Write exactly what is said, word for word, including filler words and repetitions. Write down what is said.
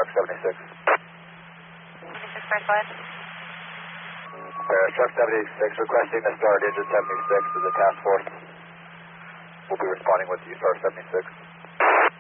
Truck seventy-six. seventy-six, right side. Uh, Truck seventy-six requesting the Star Digit seventy-six as a task force. We'll be responding with the Star seventy-six.